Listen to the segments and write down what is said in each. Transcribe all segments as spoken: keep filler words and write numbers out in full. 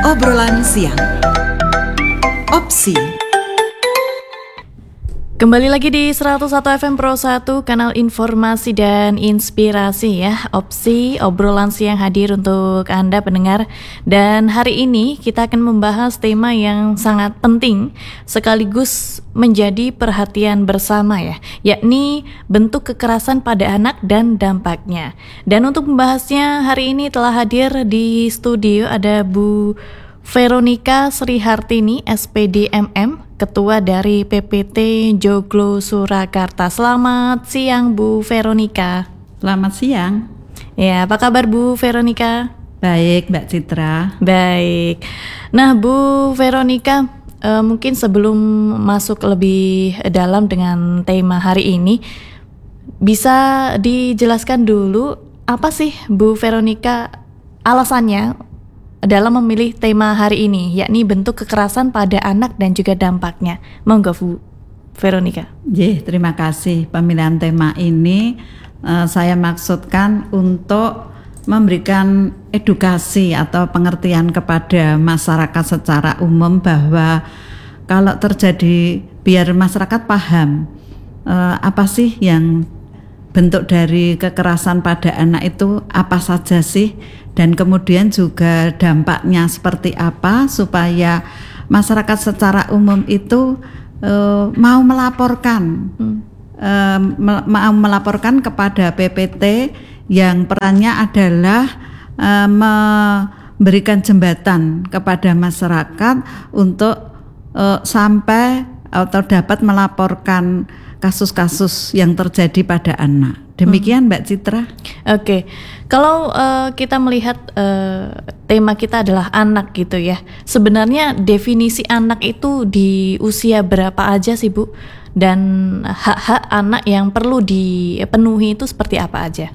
Obrolan siang. Opsi. Kembali lagi di seratus satu F M Pro satu, kanal informasi dan inspirasi ya. Opsi, obrolan siang hadir untuk Anda pendengar. Dan hari ini kita akan membahas tema yang sangat penting sekaligus menjadi perhatian bersama ya, yakni bentuk kekerasan pada anak dan dampaknya. Dan untuk membahasnya hari ini telah hadir di studio ada Bu Veronica Srihartini, S P D M M, Ketua dari P P T Joglo Surakarta. Selamat siang Bu Veronica. Selamat siang. Ya, apa kabar Bu Veronica? Baik Mbak Citra. Baik. Nah Bu Veronica, eh, mungkin sebelum masuk lebih dalam dengan tema hari ini, bisa dijelaskan dulu apa sih Bu Veronica alasannya dalam memilih tema hari ini, yakni bentuk kekerasan pada anak dan juga dampaknya. Monggo Bu Veronica. Jih, terima kasih. Pemilihan tema ini uh, saya maksudkan untuk memberikan edukasi atau pengertian kepada masyarakat secara umum bahwa kalau terjadi, biar masyarakat paham uh, apa sih yang bentuk dari kekerasan pada anak itu apa saja sih, dan kemudian juga dampaknya seperti apa supaya masyarakat secara umum itu uh, mau melaporkan hmm. uh, me- mau melaporkan kepada P P T yang perannya adalah uh, memberikan jembatan kepada masyarakat untuk uh, sampai atau dapat melaporkan kasus-kasus yang terjadi pada anak. Demikian Mbak Citra. Oke, okay. Kalau uh, kita melihat uh, tema kita adalah anak gitu ya. Sebenarnya definisi anak itu di usia berapa aja sih Bu? Dan hak-hak anak yang perlu dipenuhi itu seperti apa aja?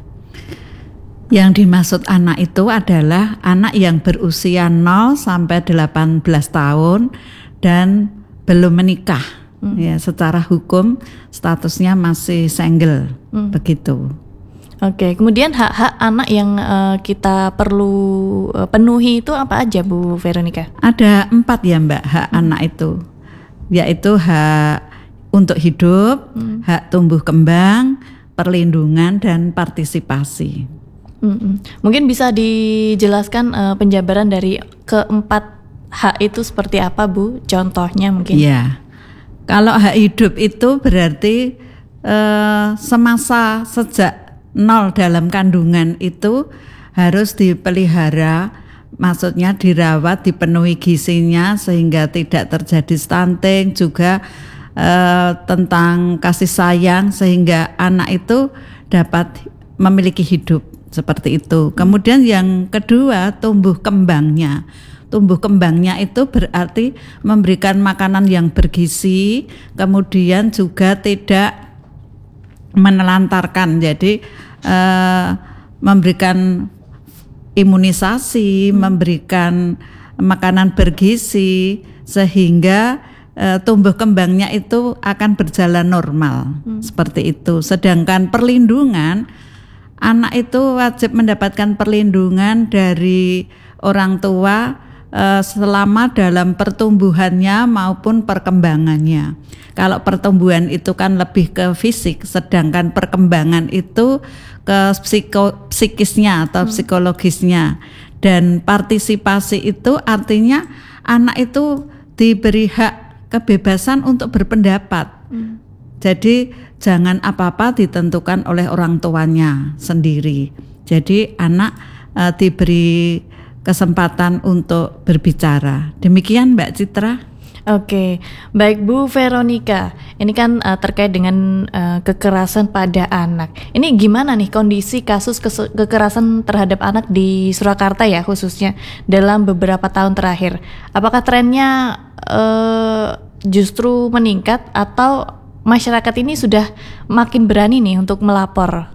Yang dimaksud anak itu adalah anak yang berusia nol sampai delapan belas tahun dan belum menikah. Hmm. Ya, secara hukum statusnya masih single, hmm. begitu. Oke, kemudian hak-hak anak yang uh, kita perlu uh, penuhi itu apa aja Bu Veronica? Ada empat ya Mbak hak hmm. anak itu, yaitu hak untuk hidup, hmm. hak tumbuh kembang, perlindungan dan partisipasi. Hmm. Mungkin bisa dijelaskan uh, penjabaran dari keempat hak itu seperti apa Bu? Contohnya mungkin? Ya. Kalau hak hidup itu berarti eh, semasa sejak nol dalam kandungan itu harus dipelihara, maksudnya dirawat, dipenuhi gizinya sehingga tidak terjadi stunting, juga eh, tentang kasih sayang sehingga anak itu dapat memiliki hidup seperti itu. Kemudian yang kedua, tumbuh kembangnya. Tumbuh kembangnya itu berarti memberikan makanan yang bergizi, kemudian juga tidak menelantarkan, jadi eh, memberikan imunisasi, hmm. memberikan makanan bergizi sehingga eh, tumbuh kembangnya itu akan berjalan normal, hmm. seperti itu. Sedangkan perlindungan, anak itu wajib mendapatkan perlindungan dari orang tua selama dalam pertumbuhannya maupun perkembangannya. Kalau pertumbuhan itu kan lebih ke fisik, sedangkan perkembangan itu ke psiko, psikisnya atau psikologisnya. Dan partisipasi itu artinya anak itu diberi hak kebebasan untuk berpendapat. Hmm. Jadi jangan apa-apa ditentukan oleh orang tuanya sendiri. Jadi anak uh, diberi kesempatan untuk berbicara. Demikian Mbak Citra. Oke, baik Bu Veronica. Ini kan uh, terkait dengan uh, kekerasan pada anak. Ini gimana nih kondisi kasus kes- kekerasan terhadap anak di Surakarta ya khususnya dalam beberapa tahun terakhir? Apakah trennya uh, justru meningkat atau masyarakat ini sudah makin berani nih untuk melapor?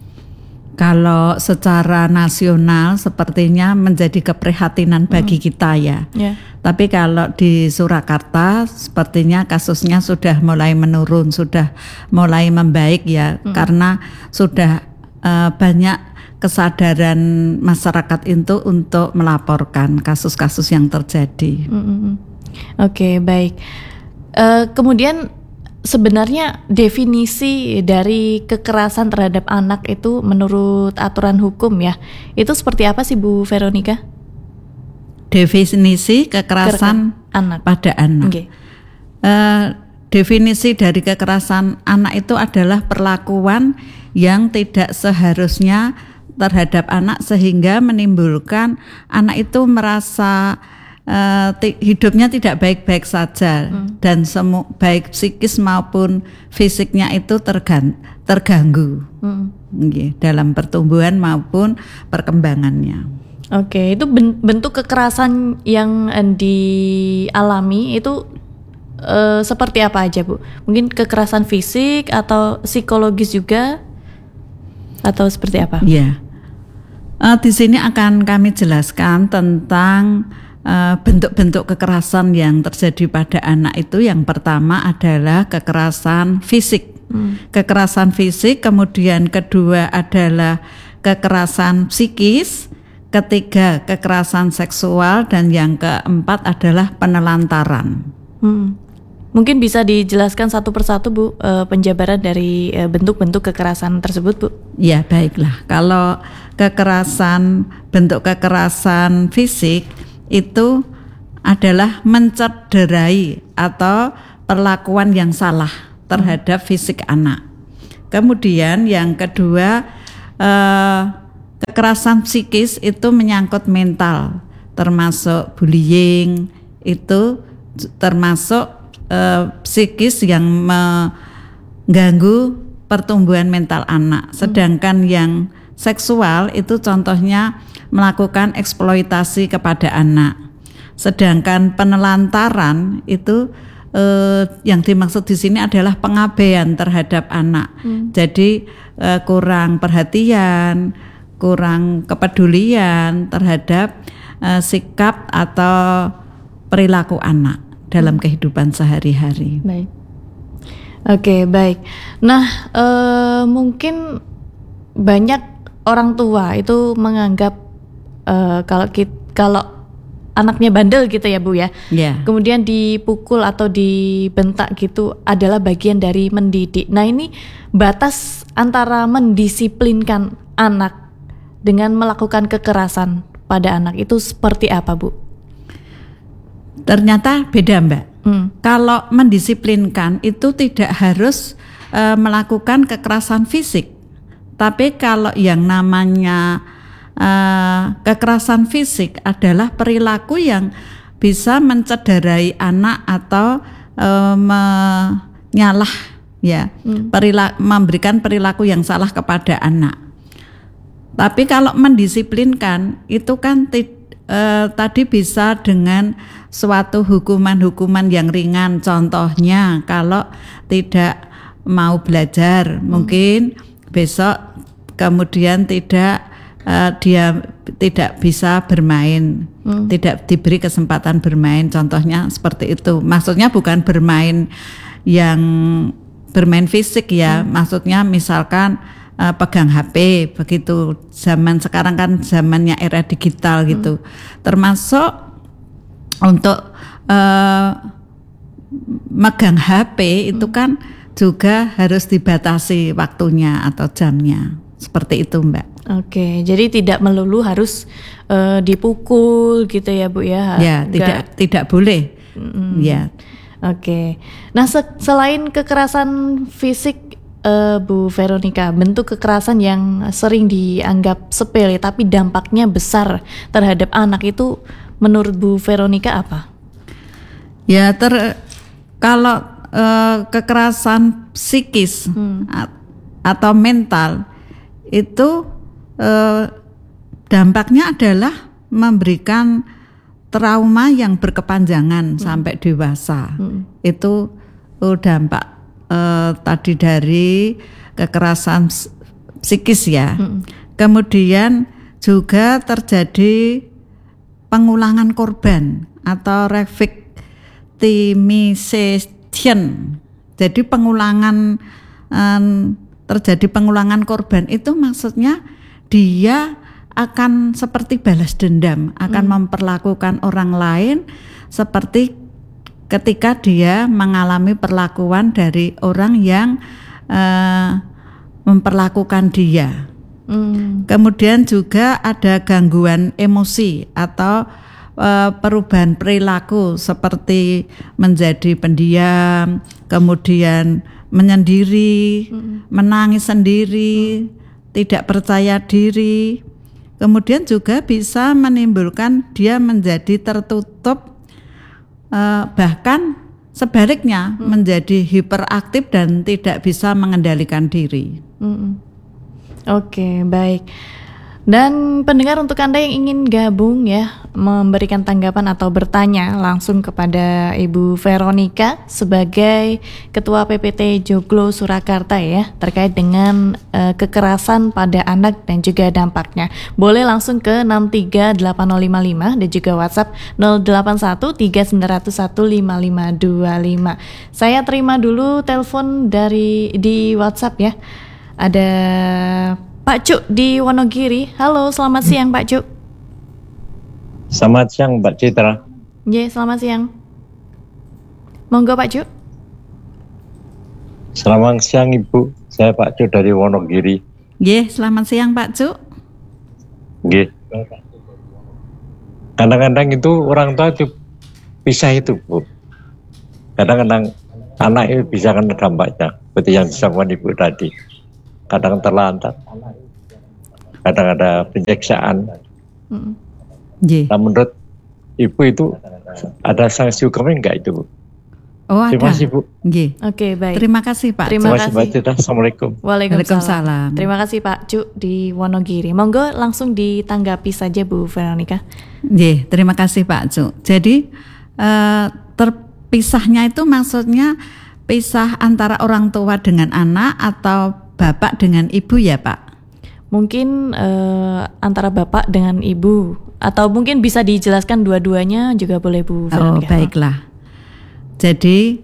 Kalau secara nasional sepertinya menjadi keprihatinan bagi hmm. kita ya. Yeah. Tapi kalau di Surakarta sepertinya kasusnya sudah mulai menurun, sudah mulai membaik ya, hmm. karena sudah uh, banyak kesadaran masyarakat itu untuk melaporkan kasus-kasus yang terjadi. Mm-hmm. Oke, okay, baik. Uh, kemudian sebenarnya definisi dari kekerasan terhadap anak itu menurut aturan hukum ya, itu seperti apa sih Bu Veronica? Definisi kekerasan Kereka, anak. pada anak. Okay. Uh, definisi dari kekerasan anak itu adalah perlakuan yang tidak seharusnya terhadap anak sehingga menimbulkan anak itu merasa uh, t- hidupnya tidak baik-baik saja hmm. dan semu baik psikis maupun fisiknya itu tergan terganggu hmm. okay, dalam pertumbuhan maupun perkembangannya. Oke, itu bentuk kekerasan yang dialami itu uh, seperti apa aja Bu? Mungkin kekerasan fisik atau psikologis juga atau seperti apa? Iya. Uh, di sini akan kami jelaskan tentang uh, bentuk-bentuk kekerasan yang terjadi pada anak itu. Yang pertama adalah kekerasan fisik. Hmm. Kekerasan fisik, kemudian kedua adalah kekerasan psikis, ketiga kekerasan seksual, dan yang keempat adalah penelantaran. Hmm. Mungkin bisa dijelaskan satu persatu Bu, uh, penjabaran dari uh, bentuk-bentuk kekerasan tersebut Bu? Ya baiklah, kalau kekerasan, bentuk kekerasan fisik itu adalah mencederai atau perlakuan yang salah terhadap fisik anak. Kemudian yang kedua, eh, kekerasan psikis itu menyangkut mental, termasuk bullying, itu termasuk Uh, psikis yang mengganggu pertumbuhan mental anak. Sedangkan hmm. yang seksual itu contohnya melakukan eksploitasi kepada anak. Sedangkan penelantaran itu uh, yang dimaksud di sini adalah pengabaian terhadap anak. Hmm. Jadi uh, kurang perhatian, kurang kepedulian terhadap uh, sikap atau perilaku anak dalam kehidupan sehari-hari. Baik. Oke, baik. Nah, e, mungkin banyak orang tua itu menganggap e, kalau kita, kalau anaknya bandel gitu ya Bu ya. Yeah. Kemudian dipukul atau dibentak gitu adalah bagian dari mendidik. Nah, ini batas antara mendisiplinkan anak dengan melakukan kekerasan pada anak itu seperti apa Bu? Ternyata beda Mbak. Hmm. Kalau mendisiplinkan itu tidak harus uh, melakukan kekerasan fisik. Tapi kalau yang namanya uh, kekerasan fisik adalah perilaku yang bisa mencederai anak atau uh, menyalah ya, hmm. perilaku, memberikan perilaku yang salah kepada anak. Tapi kalau mendisiplinkan itu kan tidak Uh, tadi bisa dengan suatu hukuman-hukuman yang ringan. Contohnya kalau tidak mau belajar, hmm. mungkin besok kemudian tidak uh, dia tidak bisa bermain, hmm. tidak diberi kesempatan bermain. Contohnya seperti itu. Maksudnya bukan bermain yang bermain fisik ya. Hmm. Maksudnya misalkan Uh, pegang H P begitu. Zaman sekarang kan zamannya era digital gitu. Hmm. Termasuk untuk uh, megang H P itu hmm. kan juga harus dibatasi waktunya atau jamnya. Seperti itu Mbak. Oke, jadi tidak melulu harus uh, dipukul gitu ya Bu ya? Ya, Enggak. tidak tidak boleh. Hmm. Ya. Oke. Nah, se- selain kekerasan fisik, Uh, Bu Veronica, bentuk kekerasan yang sering dianggap sepele tapi dampaknya besar terhadap anak itu menurut Bu Veronica apa? Ya, ter kalau uh, kekerasan psikis hmm. a- atau mental itu uh, dampaknya adalah memberikan trauma yang berkepanjangan hmm. sampai dewasa. Hmm. Itu uh, dampak Uh, tadi dari kekerasan psikis ya. Hmm. Kemudian juga terjadi pengulangan korban atau revictimization. Jadi pengulangan um, terjadi pengulangan korban itu maksudnya dia akan seperti balas dendam, akan hmm. memperlakukan orang lain seperti ketika dia mengalami perlakuan dari orang yang uh, memperlakukan dia. Hmm. Kemudian juga ada gangguan emosi atau uh, perubahan perilaku seperti menjadi pendiam, kemudian menyendiri, hmm. menangis sendiri, hmm. tidak percaya diri. Kemudian juga bisa menimbulkan dia menjadi tertutup, eh, bahkan sebaliknya hmm. menjadi hiperaktif dan tidak bisa mengendalikan diri. Hmm. Oke, baik. Dan pendengar, untuk Anda yang ingin gabung ya, memberikan tanggapan atau bertanya langsung kepada Ibu Veronica sebagai Ketua P P T Joglo Surakarta ya, terkait dengan uh, kekerasan pada anak dan juga dampaknya. Boleh langsung ke enam tiga delapan nol lima lima dan juga WhatsApp nol delapan satu tiga sembilan nol satu lima lima dua lima. Saya terima dulu telepon dari di WhatsApp ya. Ada Pak Cuk di Wonogiri. Halo, selamat siang Pak Cuk. Selamat siang Mbak Citra. Ye, selamat siang. Monggo Pak Cuk. Selamat siang Ibu. Saya Pak Cuk dari Wonogiri. Ye, selamat siang Pak Cuk. Ye. Kadang-kadang itu orang tua itu pisah itu Bu. Kadang-kadang anak itu bisa kena dampaknya, seperti yang disampaikan Ibu tadi. Kadang terlantar, kadang ada penyiksaan. Mm. Nah, menurut Ibu itu ada sanksi hukumnya enggak itu Bu? Oh, ada. Terima kasih Bu. Oke, okay, baik. Terima kasih Pak. Terima kasih Mbak Citra. Assalamualaikum. Waalaikumsalam. Terima kasih Pak Cuk di Wonogiri. Monggo langsung ditanggapi saja Bu Veronica. Oke, terima kasih Pak Cuk. Jadi uh, terpisahnya itu maksudnya pisah antara orang tua dengan anak atau bapak dengan ibu ya Pak? Mungkin uh, antara bapak dengan ibu, atau mungkin bisa dijelaskan dua-duanya juga boleh Bu Veronica. Oh baiklah. Jadi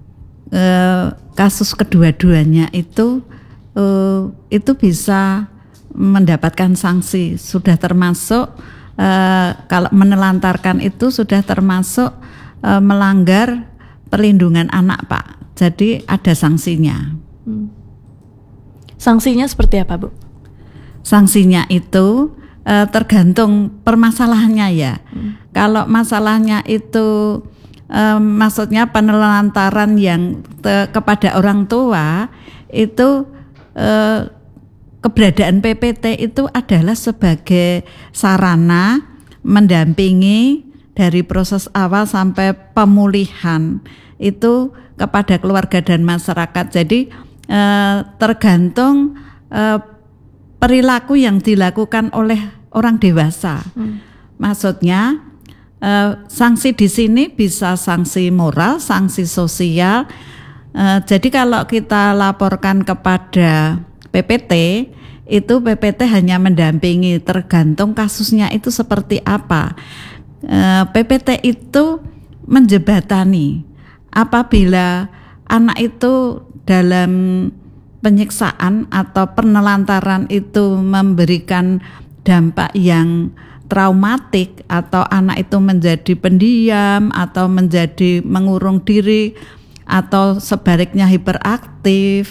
uh, kasus kedua-duanya itu uh, itu bisa mendapatkan sanksi. Sudah termasuk uh, kalau menelantarkan itu sudah termasuk uh, melanggar perlindungan anak Pak. Jadi ada sanksinya. Hmm. Sanksinya seperti apa Bu? Sanksinya itu eh, tergantung permasalahannya ya. Hmm. Kalau masalahnya itu eh, maksudnya penelantaran yang te, kepada orang tua itu eh, keberadaan P P T itu adalah sebagai sarana mendampingi dari proses awal sampai pemulihan itu kepada keluarga dan masyarakat. Jadi Eh, tergantung eh, perilaku yang dilakukan oleh orang dewasa. Hmm. Maksudnya eh, sanksi di sini bisa sanksi moral, sanksi sosial. Eh, jadi kalau kita laporkan kepada P P T, itu P P T hanya mendampingi, tergantung kasusnya itu seperti apa. Eh, P P T itu menjebatani apabila anak itu dalam penyiksaan atau penelantaran itu memberikan dampak yang traumatik, atau anak itu menjadi pendiam atau menjadi mengurung diri atau sebaliknya hiperaktif,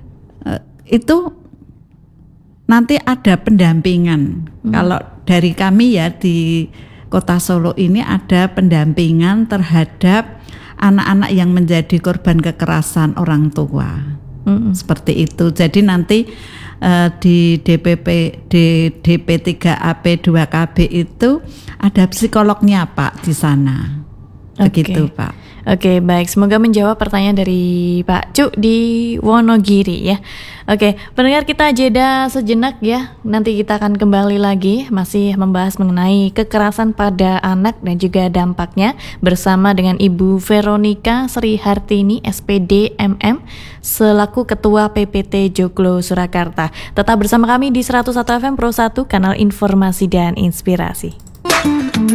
itu nanti ada pendampingan. Hmm. Kalau dari kami ya di Kota Solo ini ada pendampingan terhadap anak-anak yang menjadi korban kekerasan orang tua. Mm-hmm. Seperti itu. Jadi nanti uh, di D P P di D P tiga A P dua K B itu ada psikolognya Pak di sana. Begitu okay. Pak. Oke, baik. Semoga menjawab pertanyaan dari Pak Cuk di Wonogiri ya. Oke, pendengar, kita jeda sejenak ya. Nanti kita akan kembali lagi masih membahas mengenai kekerasan pada anak dan juga dampaknya bersama dengan Ibu Veronica Sri Hartini S P D M M selaku Ketua P P T Joglo Surakarta. Tetap bersama kami di seratus satu F M Pro satu, kanal informasi dan inspirasi.